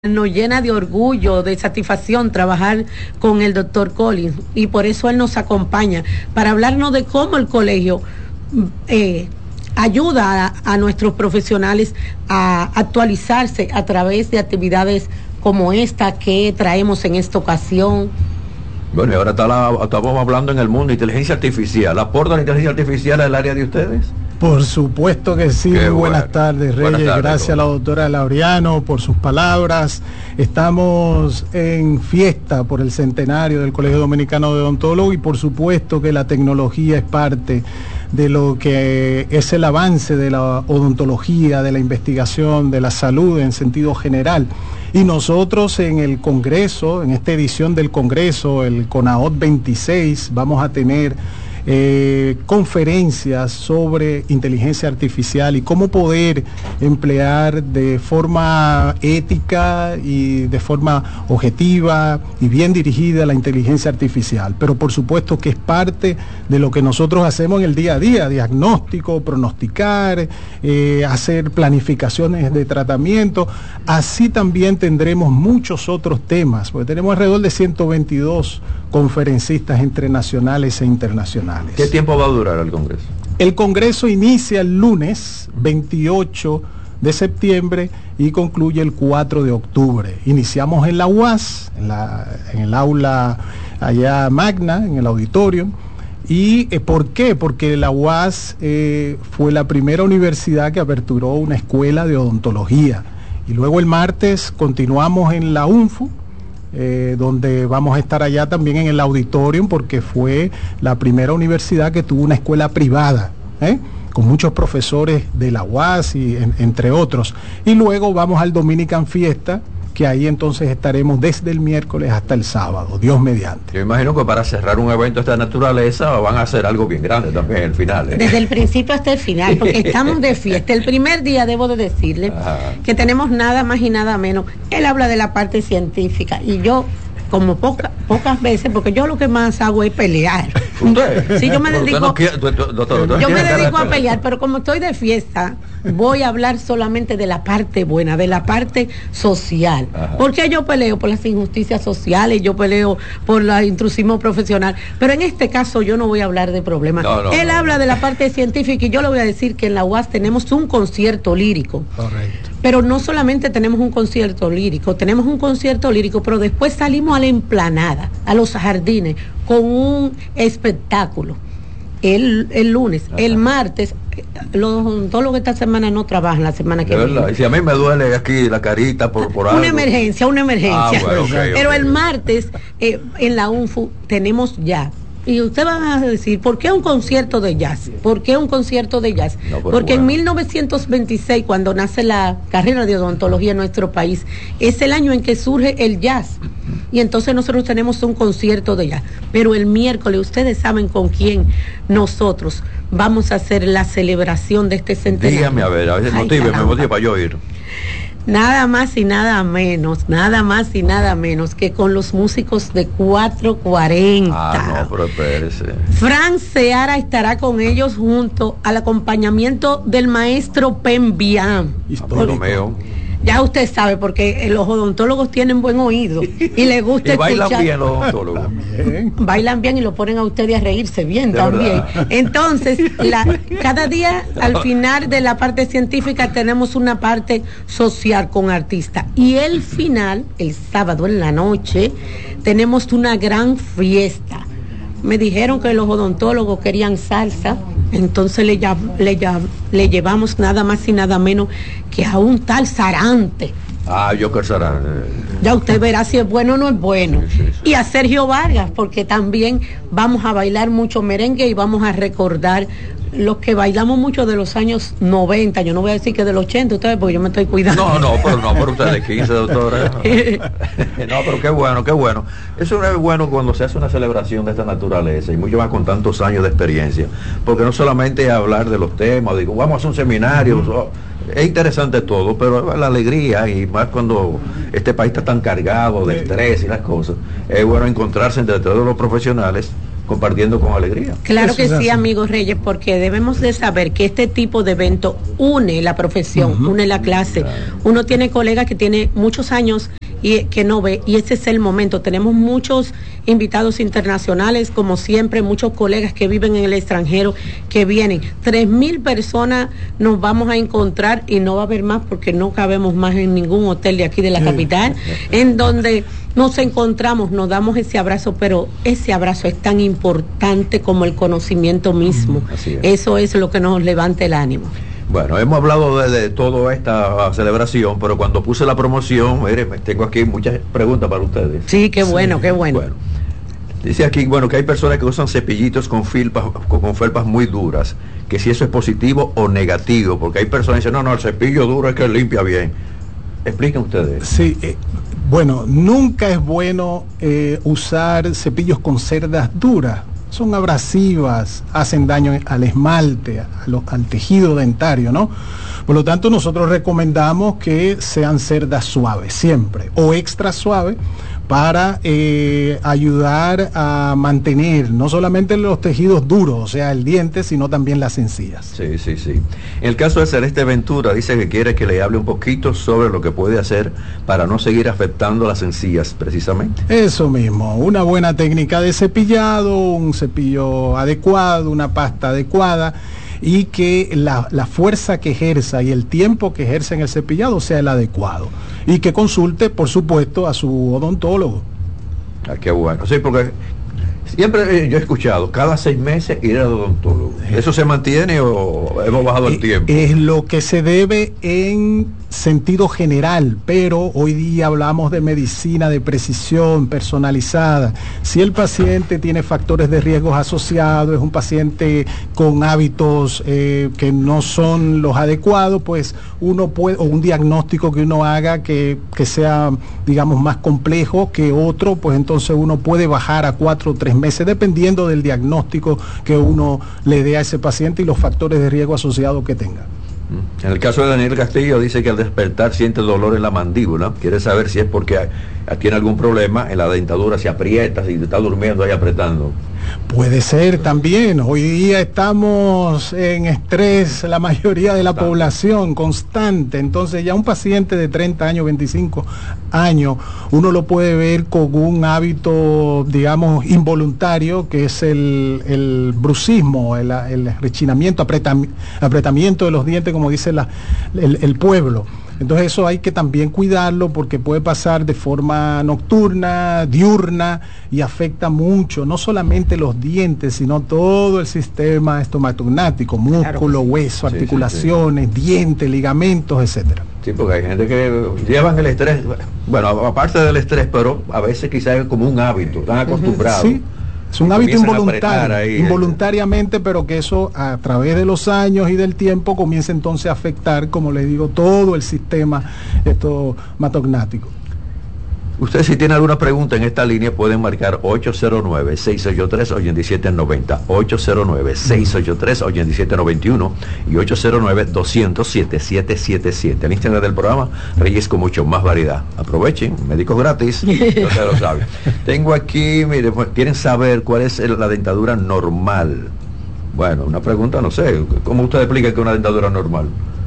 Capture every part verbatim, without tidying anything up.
Nos llena de orgullo, de satisfacción trabajar con el doctor Collins, y por eso él nos acompaña para hablarnos de cómo el colegio eh, ayuda a, a nuestros profesionales a actualizarse a través de actividades como esta que traemos en esta ocasión. Bueno, y ahora está la, estamos hablando en el mundo de inteligencia artificial. ¿Aporta la inteligencia artificial al área de ustedes? Por supuesto que sí. Muy buenas bueno. tardes, Reyes. Buenas tardes, Gracias a la doctora Laureano por sus palabras. Estamos en fiesta por el centenario del Colegio Dominicano de Odontólogos y por supuesto que la tecnología es parte de lo que es el avance de la odontología, de la investigación, de la salud en sentido general. Y nosotros en el Congreso, en esta edición del Congreso, el CONAOT veintiséis, vamos a tener Eh, conferencias sobre inteligencia artificial y cómo poder emplear de forma ética y de forma objetiva y bien dirigida la inteligencia artificial, pero por supuesto que es parte de lo que nosotros hacemos en el día a día: diagnóstico, pronosticar, eh, hacer planificaciones de tratamiento. Así también tendremos muchos otros temas, porque tenemos alrededor de ciento veintidós conferencistas entre nacionales e internacionales. ¿Qué tiempo va a durar el Congreso? El Congreso inicia el lunes veintiocho de septiembre y concluye el cuatro de octubre. Iniciamos en la U A S, en, la, en el aula allá magna, en el auditorio. ¿Y eh, por qué? Porque la U A S eh, fue la primera universidad que aperturó una escuela de odontología. Y luego el martes continuamos en la U N F U, Eh, donde vamos a estar allá también en el auditorium, porque fue la primera universidad que tuvo una escuela privada, ¿eh? con muchos profesores de la U A S y en, entre otros. Y luego vamos al Dominican Fiesta, que ahí entonces estaremos desde el miércoles hasta el sábado, Dios mediante. Yo imagino que para cerrar un evento de esta naturaleza van a hacer algo bien grande también el final, ¿eh? Desde el principio hasta el final, porque estamos de fiesta. El primer día debo de decirle Ajá. que tenemos nada más y nada menos. Él habla de la parte científica y yo, como poca, pocas veces, porque yo lo que más hago es pelear. ¿Usted? Sí, yo me dedico, no quiere, doctor, doctor, yo me dedico a pelear, pero como estoy de fiesta, voy a hablar solamente de la parte buena, de la parte social. Ajá. Porque yo peleo por las injusticias sociales, yo peleo por el intrusismo profesional, pero en este caso yo no voy a hablar de problemas. No, no, Él no, habla no. de la parte científica y yo le voy a decir que en la U A S tenemos un concierto lírico. Correcto. Pero no solamente tenemos un concierto lírico, tenemos un concierto lírico, pero después salimos a la emplanada, a los jardines, con un espectáculo. El, el lunes, Ajá. el martes, los odontólogos esta semana no trabajan, la semana que viene. Y si a mí me duele aquí la carita por, por algo. Una emergencia, una emergencia. Ah, bueno, okay, pero okay. el martes, eh, en la U N F U, tenemos ya. Y usted va a decir, ¿por qué un concierto de jazz? ¿Por qué un concierto de jazz? No, Porque bueno. en mil novecientos veintiséis, cuando nace la carrera de odontología en nuestro país, es el año en que surge el jazz. Y entonces nosotros tenemos un concierto de jazz. Pero el miércoles, ustedes saben con quién nosotros vamos a hacer la celebración de este centenario. Dígame, a ver, a ver, motive, me motive para yo ir. Nada más y nada menos, nada más y nada menos que con los músicos de cuatro cuarenta. Ah, no, pero espérese. Fran Seara estará con ellos junto al acompañamiento del maestro Pembián. Bartolomeo. Ya usted sabe, porque los odontólogos tienen buen oído y les gusta y bailan escuchar. bien los odontólogos. Bailan bien y lo ponen a ustedes a reírse bien de también. Verdad. Entonces, la, cada día al final de la parte científica tenemos una parte social con artistas. Y el final, el sábado en la noche, tenemos una gran fiesta. Me dijeron que los odontólogos querían salsa, entonces le, le, le llevamos nada más y nada menos que a un tal Sarante. Ah, yo que Sarante. Ya usted verá si es bueno o no es bueno. Sí, sí, sí. Y a Sergio Vargas, porque también vamos a bailar mucho merengue y vamos a recordar los que bailamos mucho de los años noventa, yo no voy a decir que del ochenta, ustedes, porque yo me estoy cuidando. No, no, pero no, pero ustedes de quince, doctora. No, pero qué bueno, qué bueno. Eso es bueno cuando se hace una celebración de esta naturaleza, y mucho más con tantos años de experiencia, porque no solamente hablar de los temas, digo, vamos a hacer un seminario, uh-huh. Es interesante todo, pero la alegría, y más cuando este país está tan cargado de estrés y las cosas, es bueno encontrarse entre todos los profesionales compartiendo con alegría. Claro que sí, amigos Reyes, porque debemos de saber que este tipo de evento une la profesión, uh-huh. une la clase. Uno tiene colegas que tiene muchos años y que no ve, y ese es el momento. Tenemos muchos invitados internacionales, como siempre, muchos colegas que viven en el extranjero que vienen. Tres mil personas nos vamos a encontrar y no va a haber más porque no cabemos más en ningún hotel de aquí de la sí. capital, en donde nos encontramos, nos damos ese abrazo, pero ese abrazo es tan importante como el conocimiento mismo. Así es. Eso es lo que nos levanta el ánimo. Bueno, hemos hablado de, de toda esta celebración, pero cuando puse la promoción, mire, tengo aquí muchas preguntas para ustedes. Sí, qué bueno, sí. qué bueno. bueno. Dice aquí, bueno, que hay personas que usan cepillitos con felpas, con, con felpas muy duras, que si eso es positivo o negativo, porque hay personas que dicen, no, no, el cepillo duro es que limpia bien. Expliquen ustedes. Sí, eh, bueno, nunca es bueno eh, usar cepillos con cerdas duras. Son abrasivas, hacen daño al esmalte, a lo, al tejido dentario, ¿no? Por lo tanto, nosotros recomendamos que sean cerdas suaves, siempre, o extra suaves, para eh, ayudar a mantener no solamente los tejidos duros, o sea, el diente, sino también las encías. Sí, sí, sí. En el caso de Celeste Ventura, dice que quiere que le hable un poquito sobre lo que puede hacer para no seguir afectando las encías, precisamente. Eso mismo, una buena técnica de cepillado, un cepillo adecuado, una pasta adecuada, y que la, la fuerza que ejerza y el tiempo que ejerce en el cepillado sea el adecuado. Y que consulte, por supuesto, a su odontólogo. Ah, qué bueno. Sí, porque siempre yo he escuchado, cada seis meses ir al odontólogo. ¿Eso se mantiene o hemos bajado el es, tiempo? Es lo que se debe en sentido general, pero hoy día hablamos de medicina de precisión personalizada. Si el paciente tiene factores de riesgos asociados, es un paciente con hábitos eh, que no son los adecuados, pues uno puede, o un diagnóstico que uno haga que, que sea, digamos, más complejo que otro, pues entonces uno puede bajar a cuatro o tres meses, dependiendo del diagnóstico que uno le dé a ese paciente y los factores de riesgo asociados que tenga. En el caso de Daniel Castillo, dice que al despertar siente dolor en la mandíbula. Quiere saber si es porque hay, tiene algún problema en la dentadura, si aprieta, si está durmiendo ahí apretando. Puede ser también. Hoy día estamos en estrés, la mayoría de la constante. población, constante. Entonces ya un paciente de treinta años, veinticinco años, uno lo puede ver con un hábito, digamos, involuntario, que es el, el bruxismo, el, el rechinamiento, apretam, apretamiento de los dientes, como dice la, el, el pueblo. Entonces eso hay que también cuidarlo porque puede pasar de forma nocturna, diurna, y afecta mucho, no solamente los dientes, sino todo el sistema estomatognático, músculo, claro. hueso, sí, articulaciones, sí, sí. dientes, ligamentos, etcétera. Sí, porque hay gente que llevan el estrés, bueno, aparte del estrés, pero a veces quizás es como un hábito, están acostumbrados. Sí. Es un hábito involuntario, ahí, involuntariamente, pero que eso a través de los años y del tiempo comienza entonces a afectar, como le digo, todo el sistema estomatognático. Ustedes si tienen alguna pregunta en esta línea pueden marcar ocho cero nueve, seis ocho tres, ocho siete nueve cero, ocho cero nueve, seis ocho tres, ocho siete nueve uno y ocho cero nueve, dos cero cero, siete siete siete siete. El Instagram del programa, Reyes con mucho más variedad. Aprovechen, médicos gratis, no se lo saben. Tengo aquí, mire, quieren saber cuál es la dentadura normal. Bueno, una pregunta, no sé, ¿cómo usted explica que una dentadura normal?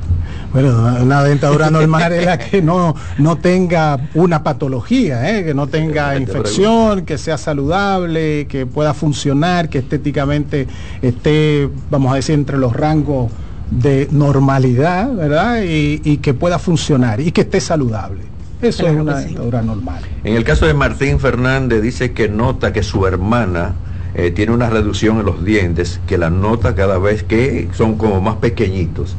Bueno, una dentadura normal es la que no, no tenga una patología, ¿eh? Que no tenga infección, que sea saludable, que pueda funcionar, que estéticamente esté, vamos a decir, entre los rangos de normalidad, ¿verdad? Y, y que pueda funcionar y que esté saludable. Eso claro es una dentadura sí. normal. En el caso de Martín Fernández, dice que nota que su hermana eh, tiene una reducción en los dientes, que la nota cada vez que son como más pequeñitos.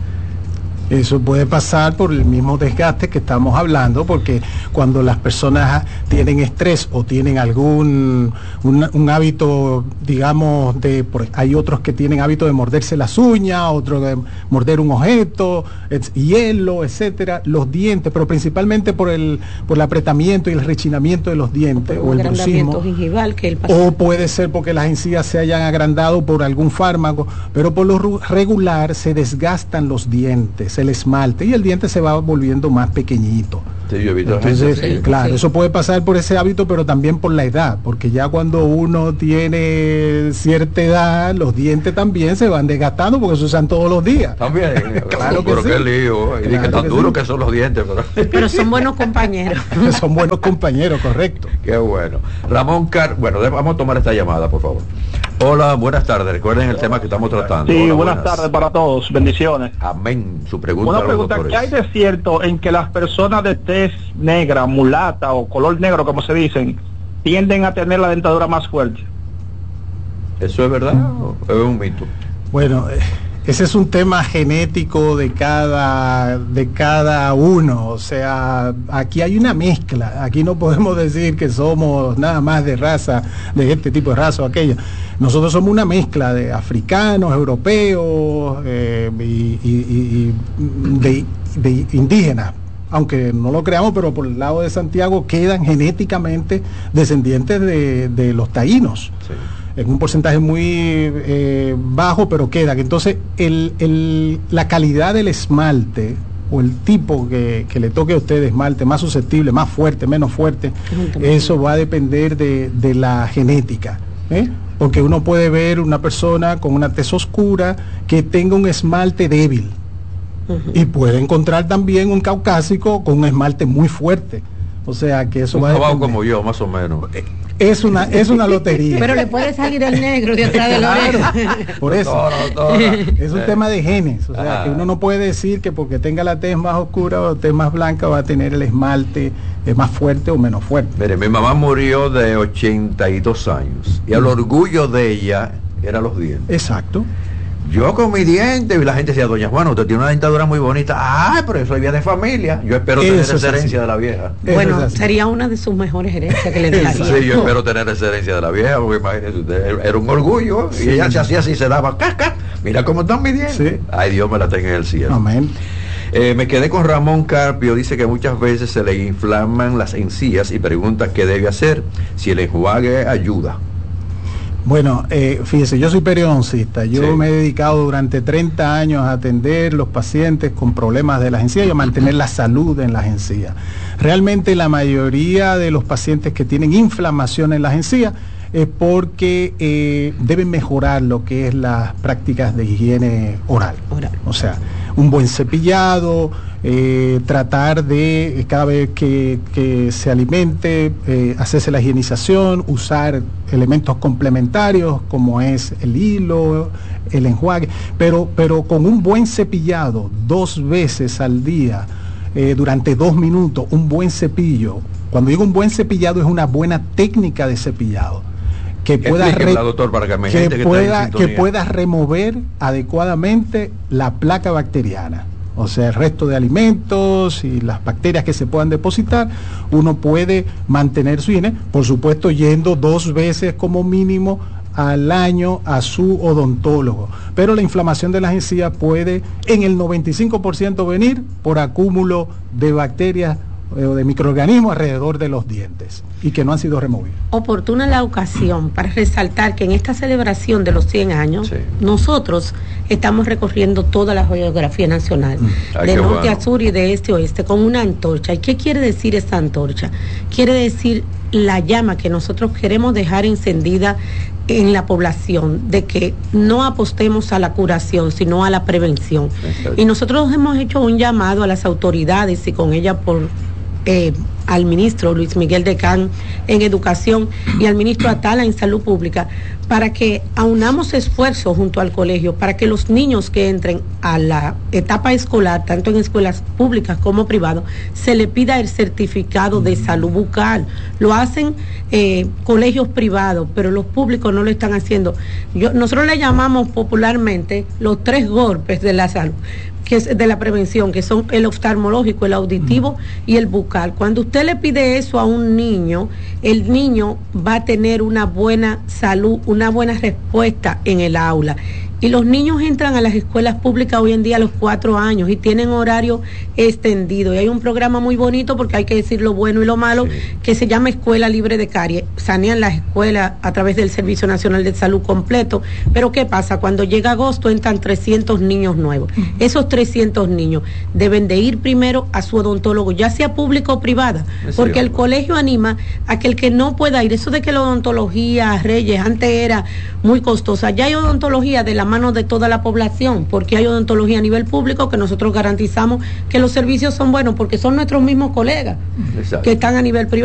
Eso puede pasar por el mismo desgaste que estamos hablando, porque cuando las personas tienen estrés o tienen algún un, un hábito, digamos, de por, hay otros que tienen hábito de morderse las uñas, otros de morder un objeto, et, hielo, etcétera, los dientes, pero principalmente por el por el apretamiento y el rechinamiento de los dientes o, o el bruxismo, gingival que el o puede ser porque las encías se hayan agrandado por algún fármaco, pero por lo regular se desgastan los dientes. es el esmalte, y el diente se va volviendo más pequeñito. Sí, yo he visto Entonces, gente, sí. claro, sí. eso puede pasar por ese hábito, pero también por la edad, porque ya cuando uno tiene cierta edad, los dientes también se van desgastando porque se usan todos los días. También, claro que pero sí. qué lío, y Claro que tan que duros sí. que son los dientes, pero... Pero son buenos compañeros. Son buenos compañeros, correcto. Qué bueno. Ramón Car... Bueno, vamos a tomar esta llamada, por favor. Hola, buenas tardes. Recuerden el tema que estamos tratando. Sí, Hola, buenas, buenas tardes para todos. Bendiciones. Amén. Su pregunta. Una a los pregunta, doctores. ¿qué hay de cierto en que las personas de tez negra, mulata o color negro, como se dicen, tienden a tener la dentadura más fuerte? ¿Eso es verdad o es un mito? Bueno, eh, ese es un tema genético de cada, de cada uno. O sea, aquí hay una mezcla. Aquí no podemos decir que somos nada más de raza, de este tipo de raza o aquella. Nosotros somos una mezcla de africanos, europeos eh, y, y, y de, de indígenas. Aunque no lo creamos, pero por el lado de Santiago quedan genéticamente descendientes de, de los taínos. Sí. En un porcentaje muy eh, bajo, pero queda. Entonces, el, el, la calidad del esmalte o el tipo que, que le toque a usted de esmalte, más susceptible, más fuerte, menos fuerte, eso va a depender de, de la genética. ¿eh? Porque uno puede ver una persona con una tez oscura que tenga un esmalte débil. Uh-huh. Y puede encontrar también un caucásico con un esmalte muy fuerte. O sea que eso un va a depender. como yo, más o menos. Es una, es una lotería. Pero le puede salir el negro de atrás de la oreja. Por eso. No, no, no, es un eh. tema de genes. O sea, ah. que uno no puede decir que porque tenga la tez más oscura o tez más blanca va a tener el esmalte más fuerte o menos fuerte. Mire, mi mamá murió de ochenta y dos años y el orgullo de ella era los dientes. Exacto. Yo con mi diente, y la gente decía, doña Juana, usted tiene una dentadura muy bonita. Ah, pero eso es bien de familia. Yo espero tener eso esa herencia así. De la vieja. Bueno, sería una de sus mejores herencias que le dejaría. Sí, yo espero tener esa herencia de la vieja, porque imagínese usted, era un orgullo. Sí. Y ella se hacía así, se daba casca. Mira cómo están mis dientes. Sí. Ay, Dios me la tenga en el cielo. Amén. Eh, me quedé con Ramón Carpio, dice que muchas veces se le inflaman las encías y pregunta qué debe hacer, si el enjuague ayuda. Bueno, eh, fíjese, yo soy periodoncista, yo sí. me he dedicado durante treinta años a atender los pacientes con problemas de las encías y a mantener la salud en las encías. Realmente la mayoría de los pacientes que tienen inflamación en las encías es porque eh, deben mejorar lo que es las prácticas de higiene oral. oral. O sea, un buen cepillado, eh, tratar de eh, cada vez que, que se alimente, eh, hacerse la higienización, usar elementos complementarios como es el hilo, el enjuague, pero, pero con un buen cepillado dos veces al día, eh, durante dos minutos, un buen cepillo. Cuando digo un buen cepillado es una buena técnica de cepillado. Que pueda, re, doctor, para que, me que, que, pueda, que pueda remover adecuadamente la placa bacteriana. O sea, el resto de alimentos y las bacterias que se puedan depositar, uno puede mantener su higiene, por supuesto yendo dos veces como mínimo al año a su odontólogo. Pero la inflamación de las encías puede en el noventa y cinco por ciento venir por acúmulo de bacterias o de microorganismos alrededor de los dientes y que no han sido removidos. Oportuna la ocasión para resaltar que en esta celebración de los cien años, sí. nosotros estamos recorriendo toda la geografía nacional, mm. Ay, de norte bueno. a sur y de este a oeste, con una antorcha. ¿Y qué quiere decir esta antorcha? Quiere decir la llama que nosotros queremos dejar encendida en la población, de que no apostemos a la curación, sino a la prevención. Exacto. Y nosotros hemos hecho un llamado a las autoridades y con ella por Eh, al ministro Luis Miguel Decán en Educación y al ministro Atala en Salud Pública, para que aunamos esfuerzos junto al colegio, para que los niños que entren a la etapa escolar, tanto en escuelas públicas como privadas, se le pida el certificado de salud bucal. Lo hacen eh, colegios privados, pero los públicos no lo están haciendo. Yo, nosotros le llamamos popularmente los tres golpes de la salud, que es de la prevención, que son el oftalmológico, el auditivo mm. y el bucal. Cuando usted le pide eso a un niño, el niño va a tener una buena salud, una buena respuesta en el aula. y los niños entran a las escuelas públicas hoy en día a los cuatro años y tienen horario extendido. Y hay un programa muy bonito, porque hay que decir lo bueno y lo malo, sí, que se llama Escuela Libre de Caries. Sanean las escuelas a través del Servicio Nacional de Salud completo. Pero ¿qué pasa? Cuando llega agosto entran trescientos niños nuevos. Uh-huh. Esos trescientos niños deben de ir primero a su odontólogo, ya sea público o privada, es porque cierto. El colegio anima a que el que no pueda ir, eso de que la odontología, Reyes, antes era muy costosa, ya hay odontología de la mano de toda la población, porque hay odontología a nivel público que nosotros garantizamos que los servicios son buenos, porque son nuestros mismos colegas. Exacto. Que están a nivel privado.